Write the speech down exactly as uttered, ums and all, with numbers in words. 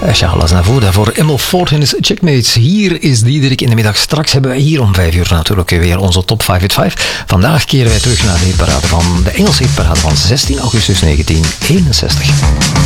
Charles Aznavour, daarvoor Emil Ford en his Checkmates. Hier is Diederik in de middag. Straks hebben wij hier om vijf uur natuurlijk weer onze top vijf at vijf. Vandaag keren wij terug naar de hitparade van de Engelse hitparade van zestien augustus negentien eenenzestig.